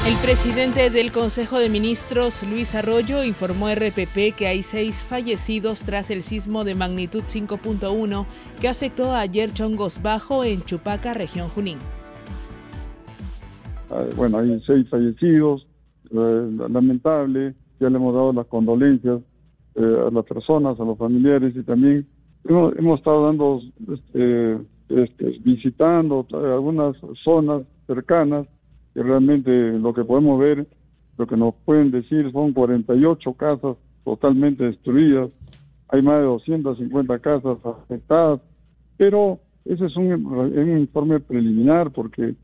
El presidente del Consejo de Ministros, Luis Arroyo, informó a RPP que hay 6 fallecidos tras el sismo de magnitud 5.1 que afectó ayer Chongos Bajo en Chupaca, región Junín. Bueno, hay 6 fallecidos, lamentable, ya le hemos dado las condolencias a las personas, a los familiares, y también hemos estado dando, visitando algunas zonas cercanas, que realmente lo que podemos ver, lo que nos pueden decir son 48 casas totalmente destruidas, hay más de 250 casas afectadas, pero ese es un informe preliminar porque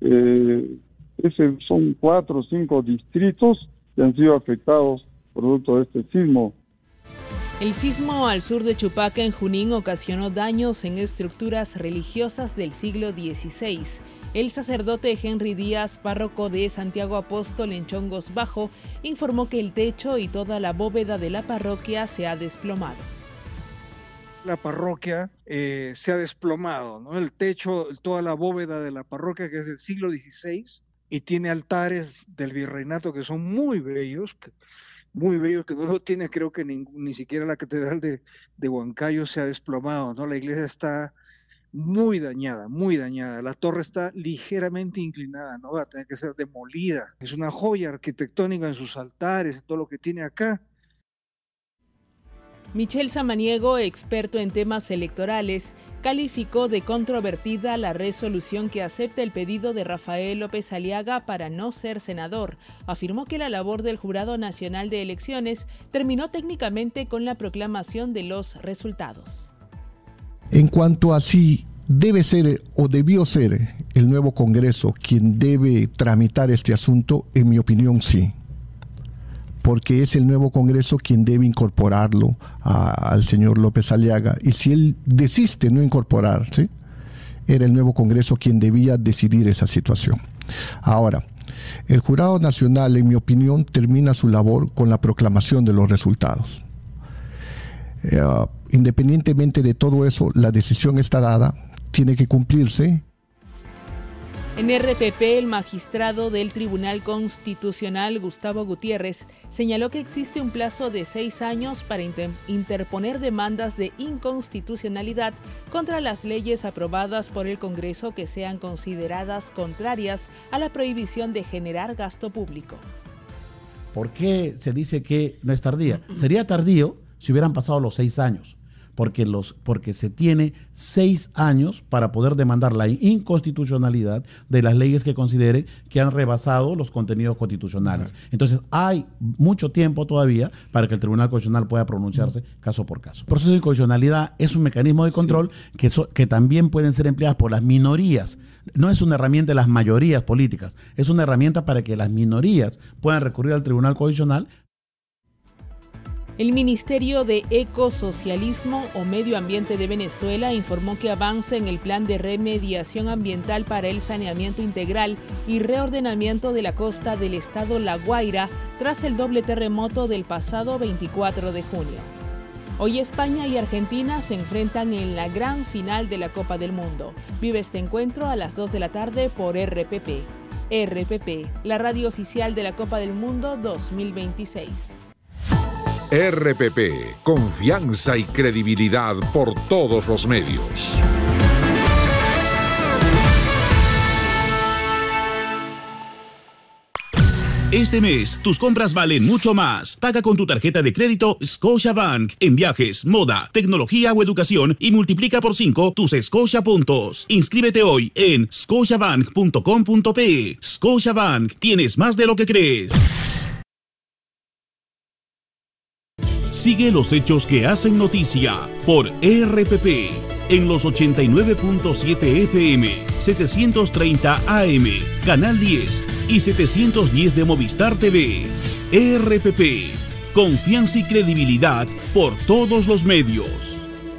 son 4 o 5 distritos que han sido afectados producto de este sismo. El sismo al sur de Chupaca, en Junín, ocasionó daños en estructuras religiosas del siglo XVI. El sacerdote Henry Díaz, párroco de Santiago Apóstol en Chongos Bajo, informó que el techo y toda la bóveda de la parroquia se ha desplomado. La parroquia se ha desplomado, ¿no? El techo, toda la bóveda de la parroquia, que es del siglo XVI, y tiene altares del virreinato que son muy bellos, que no lo tiene, creo que ni siquiera la catedral de Huancayo se ha desplomado, ¿no? La iglesia está muy dañada, la torre está ligeramente inclinada, ¿no? Va a tener que ser demolida. Es una joya arquitectónica en sus altares, todo lo que tiene acá. Michel Samaniego, experto en temas electorales, calificó de controvertida la resolución que acepta el pedido de Rafael López Aliaga para no ser senador. Afirmó que la labor del Jurado Nacional de Elecciones terminó técnicamente con la proclamación de los resultados. En cuanto a si debe ser o debió ser el nuevo Congreso quien debe tramitar este asunto, en mi opinión sí. Porque es el nuevo Congreso quien debe incorporarlo al señor López Aliaga. Y si él desiste no incorporarse, era el nuevo Congreso quien debía decidir esa situación. Ahora, el Jurado Nacional, en mi opinión, termina su labor con la proclamación de los resultados. Independientemente de todo eso, la decisión está dada, tiene que cumplirse. En RPP, el magistrado del Tribunal Constitucional, Gustavo Gutiérrez, señaló que existe un plazo de 6 años para interponer demandas de inconstitucionalidad contra las leyes aprobadas por el Congreso que sean consideradas contrarias a la prohibición de generar gasto público. ¿Por qué se dice que no es tardía? Sería tardío si hubieran pasado los 6 años. Porque se tiene 6 años para poder demandar la inconstitucionalidad de las leyes que considere que han rebasado los contenidos constitucionales. Entonces hay mucho tiempo todavía para que el Tribunal Constitucional pueda pronunciarse caso por caso. El proceso de inconstitucionalidad es un mecanismo de control que también pueden ser empleadas por las minorías. No es una herramienta de las mayorías políticas, es una herramienta para que las minorías puedan recurrir al Tribunal Constitucional. El Ministerio de Ecosocialismo o Medio Ambiente de Venezuela informó que avanza en el plan de remediación ambiental para el saneamiento integral y reordenamiento de la costa del estado La Guaira tras el doble terremoto del pasado 24 de junio. Hoy España y Argentina se enfrentan en la gran final de la Copa del Mundo. Vive este encuentro a las 2 de la tarde por RPP. RPP, la radio oficial de la Copa del Mundo 2026. RPP, confianza y credibilidad por todos los medios. Este mes, tus compras valen mucho más. Paga con tu tarjeta de crédito Scotiabank en viajes, moda, tecnología o educación y multiplica por 5 tus Scotia puntos. Inscríbete hoy en scotiabank.com.pe. Scotiabank, tienes más de lo que crees. Sigue los hechos que hacen noticia por RPP en los 89.7 FM, 730 AM, Canal 10 y 710 de Movistar TV. RPP, confianza y credibilidad por todos los medios.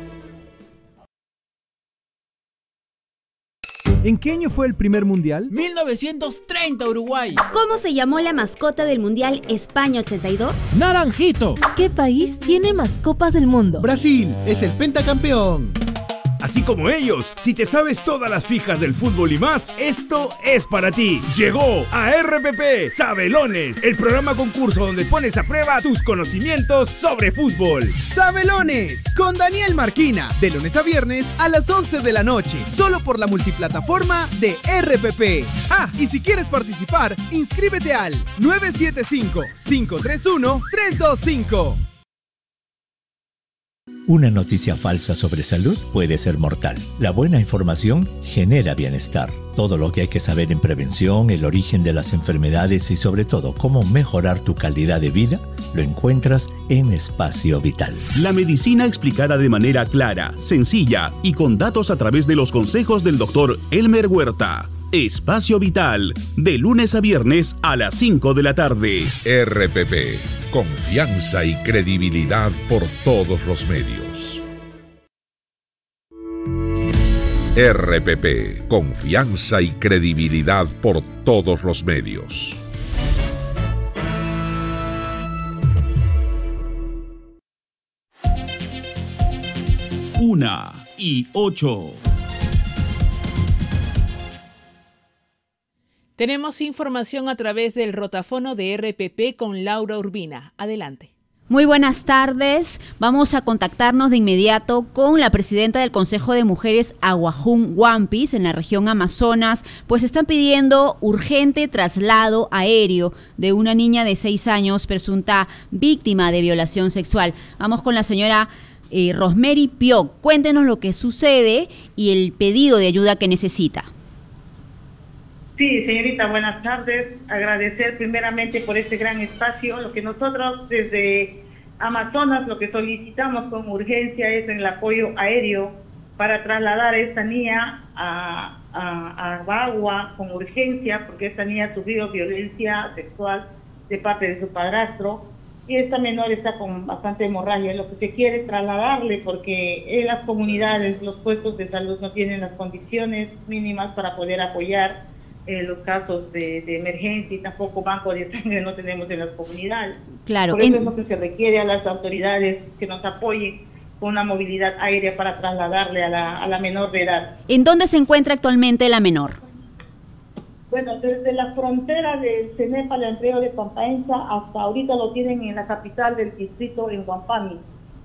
¿En qué año fue el primer mundial? 1930, Uruguay. ¿Cómo se llamó la mascota del mundial España 82? ¡Naranjito! ¿Qué país tiene más copas del mundo? Brasil, es el pentacampeón. Así como ellos, si te sabes todas las fijas del fútbol y más, esto es para ti. Llegó a RPP Sabelones, el programa concurso donde pones a prueba tus conocimientos sobre fútbol. Sabelones con Daniel Marquina, de lunes a viernes a las 11 de la noche, solo por la multiplataforma de RPP. Y si quieres participar, inscríbete al 975-531-325. Una noticia falsa sobre salud puede ser mortal. La buena información genera bienestar. Todo lo que hay que saber en prevención, el origen de las enfermedades y sobre todo cómo mejorar tu calidad de vida, lo encuentras en Espacio Vital. La medicina explicada de manera clara, sencilla y con datos a través de los consejos del doctor Elmer Huerta. Espacio Vital, de lunes a viernes a las 5 de la tarde. RPP, confianza y credibilidad por todos los medios. RPP, confianza y credibilidad por todos los medios. Una y 8. Tenemos información a través del rotafono de RPP con Laura Urbina. Adelante. Muy buenas tardes. Vamos a contactarnos de inmediato con la presidenta del Consejo de Mujeres Aguajún Huampis en la región Amazonas, pues están pidiendo urgente traslado aéreo de una niña de 6 años presunta víctima de violación sexual. Vamos con la señora Rosemary Pioc. Cuéntenos lo que sucede y el pedido de ayuda que necesita. Sí, señorita, buenas tardes. Agradecer primeramente por este gran espacio. Lo que nosotros desde Amazonas, lo que solicitamos con urgencia es el apoyo aéreo para trasladar a esta niña a Bagua con urgencia, porque esta niña ha sufrido violencia sexual de parte de su padrastro y esta menor está con bastante hemorragia. Lo que se quiere es trasladarle porque en las comunidades, los puestos de salud no tienen las condiciones mínimas para poder apoyar los casos de emergencia y tampoco banco de sangre no tenemos en las comunidades. Claro. Por eso es lo que se requiere a las autoridades que nos apoyen con una movilidad aérea para trasladarle a la menor de edad. ¿En dónde se encuentra actualmente la menor? Bueno, desde la frontera del Cenepa, la entrega de Pampaenza, hasta ahorita lo tienen en la capital del distrito, en Huampani.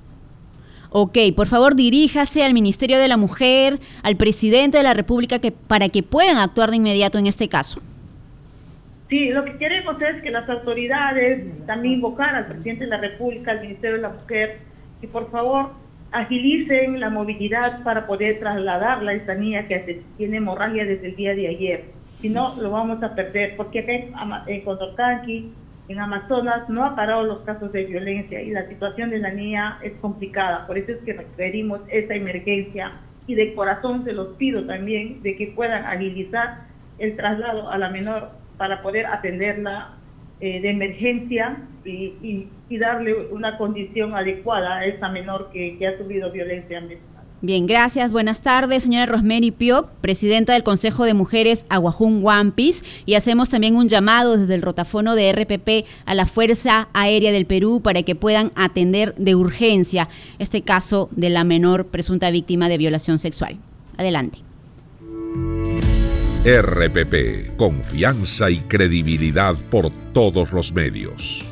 Ok, por favor diríjase al Ministerio de la Mujer, al presidente de la República, para que puedan actuar de inmediato en este caso. Sí, lo que queremos es que las autoridades también invocar al presidente de la República, al Ministerio de la Mujer, y por favor agilicen la movilidad para poder trasladarla a esta niña que tiene hemorragia desde el día de ayer. Si no, lo vamos a perder, porque acá en Condorcanqui, en Amazonas, no ha parado los casos de violencia y la situación de la niña es complicada. Por eso es que requerimos esta emergencia y de corazón se los pido también de que puedan agilizar el traslado a la menor para poder atenderla de emergencia y darle una condición adecuada a esta menor que ha sufrido violencia ambiental. Bien, gracias. Buenas tardes, señora Rosemary Pioc, presidenta del Consejo de Mujeres Aguajún Huampis, y hacemos también un llamado desde el rotafono de RPP a la Fuerza Aérea del Perú para que puedan atender de urgencia este caso de la menor presunta víctima de violación sexual. Adelante. RPP, confianza y credibilidad por todos los medios.